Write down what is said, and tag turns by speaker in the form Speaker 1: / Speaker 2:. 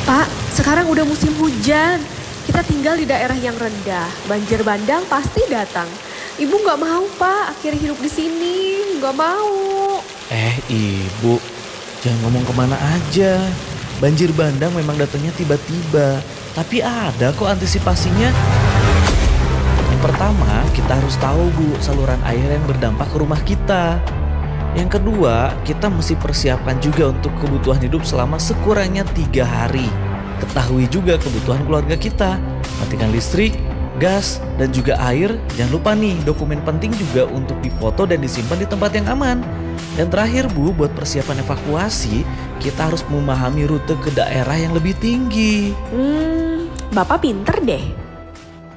Speaker 1: Pak, sekarang udah musim hujan. Kita tinggal di daerah yang rendah. Banjir bandang pasti datang. Ibu nggak mau, Pak, akhir hidup di sini. Nggak mau.
Speaker 2: Ibu, jangan ngomong kemana aja. Banjir bandang memang datangnya tiba-tiba. Tapi ada kok antisipasinya. Yang pertama, kita harus tahu Bu, saluran air yang berdampak ke rumah kita. Yang kedua, kita mesti persiapkan juga untuk kebutuhan hidup selama sekurangnya 3 hari. Ketahui juga kebutuhan keluarga kita. Matikan listrik, gas, dan juga air. Jangan lupa nih, dokumen penting juga untuk difoto dan disimpan di tempat yang aman. Dan terakhir Bu, buat persiapan evakuasi, kita harus memahami rute ke daerah yang lebih tinggi.
Speaker 1: Bapak pinter deh.